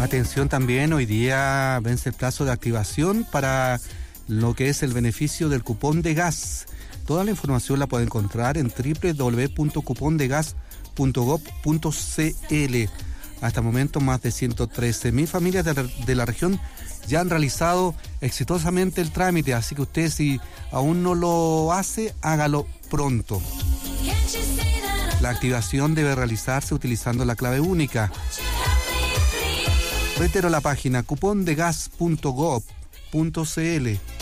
Atención también, hoy día vence el plazo de activación para lo que es el beneficio del cupón de gas. Toda la información la puede encontrar en www.cupondegas.gov.cl. Hasta el momento, más de 113.000 familias de la región ya han realizado exitosamente el trámite, así que usted, si aún no lo hace, hágalo pronto. La activación debe realizarse utilizando la clave única. Reitero la página cupondegas.gov.cl.